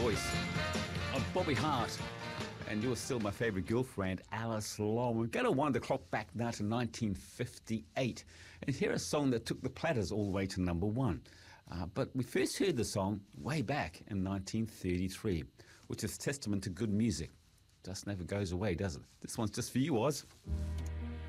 voice of Bobby Hart. And you're still my favourite girlfriend, Alice Long. We're going to wind the clock back now to 1958 and hear a song that took the Platters all the way to number one. But we first heard the song way back in 1933, which is testament to good music. Just never goes away, does it? This one's just for you, Oz.